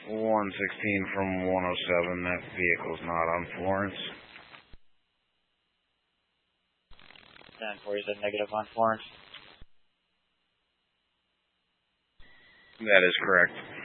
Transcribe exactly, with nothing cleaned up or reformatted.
one sixteen from one oh seven, that vehicle's not on Florence. ten four, you said negative on Florence? That is correct.